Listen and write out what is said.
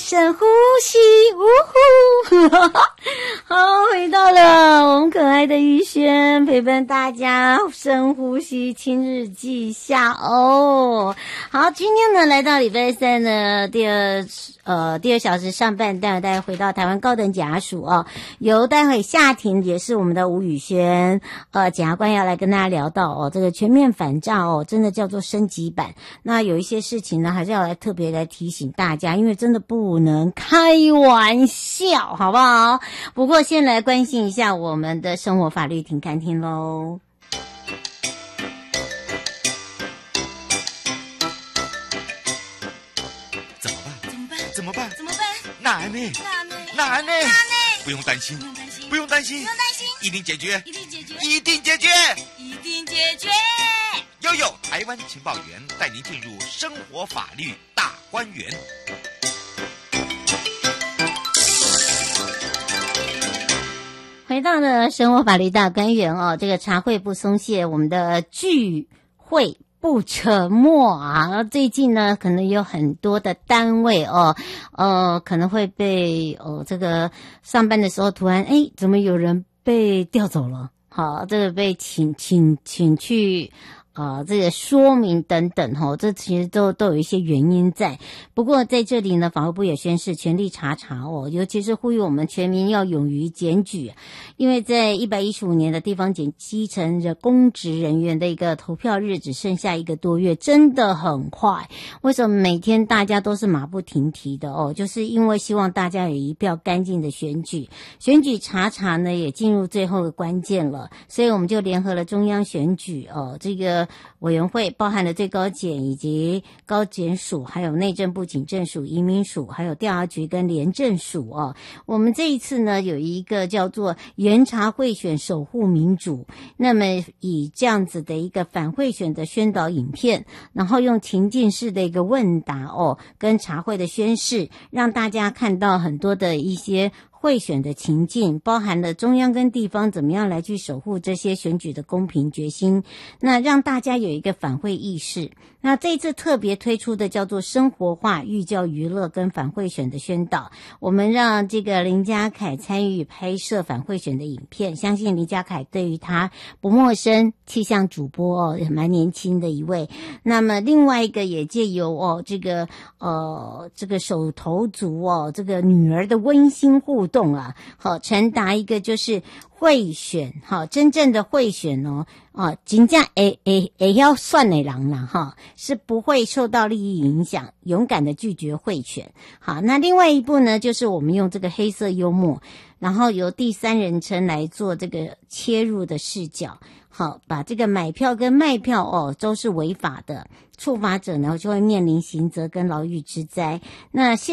深呼吸，呜呼，好，回到了我们可爱的玉轩，陪伴大家深呼吸，亲日记下哦。好，今天呢来到礼拜三呢第二小时上半段，大家回到台湾高等检察署哦，由待会下庭也是我们的吴宇轩检察官要来跟大家聊到哦，这个全面反诈哦，真的叫做升级版。那有一些事情呢，还是要来特别来提醒大家，因为真的不能开玩笑，好不好？不过先来关心一下我们的生活法律庭看庭咯。 怎么办？难呢？不用担心，一定解决。悠台湾情报员带您进入生活法律大观园。 回到了生活法律大观园哦，这个茶会不松懈，我们的聚会不沉默啊！最近呢，可能有很多的单位哦，可能会被这个上班的时候突然怎么有人被调走了？好，这个被请去。这个说明等等这其实都有一些原因在。不过在这里呢，法务部也宣示全力查尤其是呼吁我们全民要勇于检举，因为在115年的地方基层的公职人员的一个投票日只剩下1个多月，真的很快。为什么每天大家都是马不停蹄的就是因为希望大家有一票干净的选举查呢也进入最后的关键了，所以我们就联合了中央选举这个委员会，包含了最高检以及高检署，还有内政部警政署、移民署，还有调查局跟廉政署我们这一次呢有一个叫做严查贿选守护民主，那么以这样子的一个反贿选的宣导影片，然后用情境式的一个问答跟查贿的宣示，让大家看到很多的一些贿选的情境，包含了中央跟地方怎么样来去守护这些选举的公平决心，那让大家有一个反贿意识。那这一次特别推出的叫做生活化寓教娱乐跟反贿选的宣导，我们让这个林家凯参与拍摄反贿选的影片，相信林家凯对于他不陌生，气象主播也蛮年轻的一位。那么另外一个也借由这个手头族这个女儿的温馨互动传达一个就是贿选真正的贿选真正也要算的人啦是不会受到利益影响，勇敢的拒绝贿选。好，那另外一部呢，就是我们用这个黑色幽默，然后由第三人称来做这个切入的视角，好，把这个买票跟卖票都是违法的，触法者呢就会面临刑责跟牢狱之灾。那